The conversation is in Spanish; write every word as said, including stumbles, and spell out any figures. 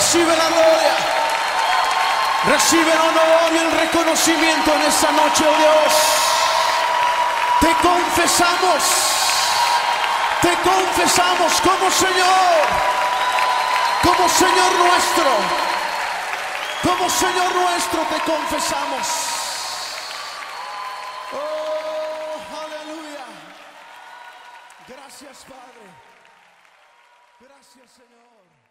Recibe la gloria. Recibe el honor y el reconocimiento en esta noche, oh Dios. Te confesamos. Te confesamos como Señor. Como Señor nuestro. Como Señor nuestro te confesamos. Oh, aleluya. Gracias, Padre. Gracias, Señor.